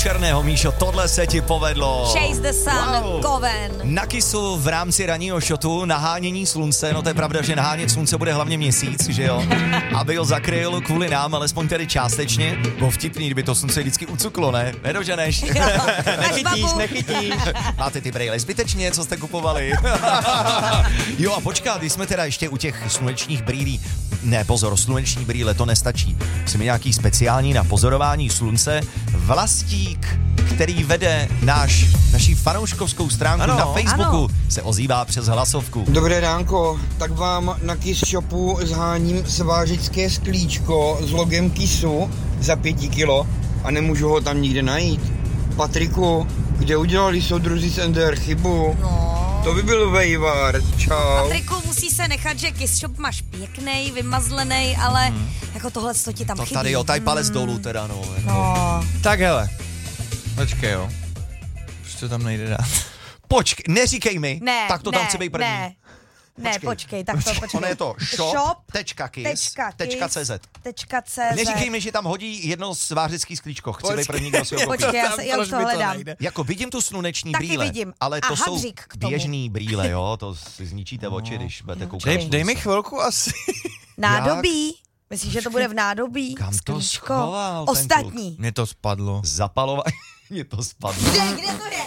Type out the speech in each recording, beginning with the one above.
černého, Míšo, tohle se ti povedlo. Chase the sun, Koven. Na Kissu v rámci ranního šotu nahánění slunce, no to je pravda, že nahánět slunce bude hlavně měsíc, že jo? Aby ho zakryl kvůli nám, alespoň tedy částečně. Bo vtipný, kdyby to slunce vždycky ucuklo, ne? Nedoženeš. Nechytíš. Máte ty brejle zbytečně, co jste kupovali. Jo a počkat, když jsme teda ještě u těch slunečních brýlí. Ne, pozor, sluneční brýle, to nestačí. Musíme nějaký speciální na pozorování slunce. Vlastík, který vede naší fanouškovskou stránku na Facebooku, se ozývá přes hlasovku. Dobré ránko, tak vám na Kiss Shopu zháním svářické sklíčko s logem Kissu za 5 kilo a nemůžu ho tam nikde najít. Patriku, kde udělali soudruzi z NDR chybu? No. To by byl vejvar, čau. Patriku, musí se nechat, že Kiss Shop máš pěknej, vymazlenej, ale jako tohle to ti tam to chybí. tady jo, tady palec dolů teda, no. Jako. No. Tak hele, počkej jo. Proč to tam nejde dát? Počkej, neříkej mi, Ne, tak to tam chce být první. Ne, počkej, tak to počkej. Ono je to shop.kiss.cz. Neříkej mi, že tam hodí jedno svářický sklíčko. Chci být první, kdo si ho koupí. Počkej, já už to hledám. Jako vidím tu sluneční Taky brýle, vidím. ale to A jsou hadřík k tomu. běžný brýle, jo, to si zničíte oči, když budete koukat. Dej mi chvilku asi. Nádobí. Myslíš, že to bude v nádobí? Kam to Sklíčko. schoval ten Ostatní. Mně to spadlo. Zapalování, mě to spadlo. Kde to je?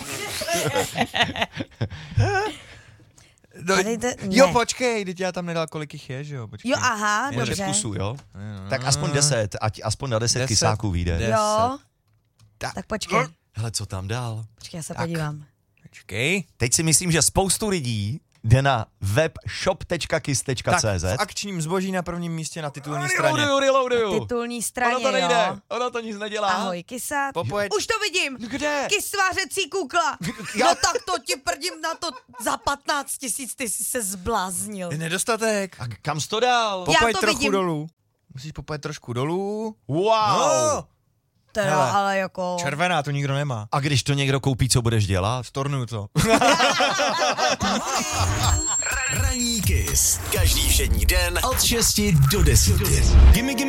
Tady to- Jo, ne. počkej, teď já tam nedal, kolik jich je, že jo? Počkej. Jo, aha, Počet dobře. kusů, jo? Tak aspoň 10, ať aspoň na 10 kysáků vyjde. Jo. Tak počkej. Hele, co tam dál? Počkej, já se podívám. Počkej. Teď si myslím, že spoustu lidí jde na web Tak, shop.kiss.cz. v akčním zboží na prvním místě na titulní straně. Reloaduju. Titulní straně, Ono to nejde, jo. ono to nic nedělá. Ahoj, Kisa. Popojeď. Už to vidím. Kde? Kys svářecí kukla. Já- No tak to ti prdím na to za 15 000, ty jsi se zbláznil. Je nedostatek. A kam jsi to dal? Popojeď to trochu vidím. dolů. Musíš popojet trošku dolů. Wow. No, Teda, hele, ale jako... červená to nikdo nemá. A když to někdo koupí, co budeš dělat? Stornuju to. Ranní Kiss. Každý všední den od 6 do 10. Gimme